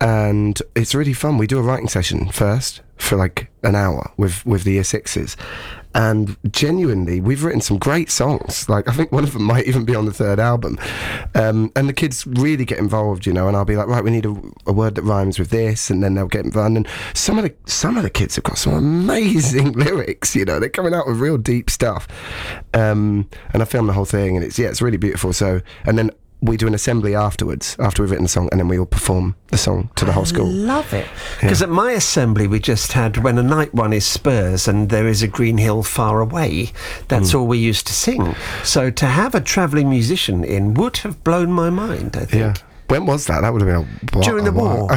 and it's really fun. We do a writing session first for like an hour with the Year Sixes, and genuinely we've written some great songs. Like, I think one of them might even be on the third album, and the kids really get involved, you know, and I'll be like, right, we need a word that rhymes with this, and then they'll get involved. And some of the kids have got some amazing lyrics, you know, they're coming out with real deep stuff, and I filmed the whole thing, and it's really beautiful. So, and then we do an assembly afterwards, after we've written the song, and then we all perform the song to the whole school. Love it. Because at my assembly we just had, when a night one is Spurs and there is a green hill far away, that's all we used to sing. So to have a travelling musician in would have blown my mind, I think. Yeah. When was that? That would have been During the war.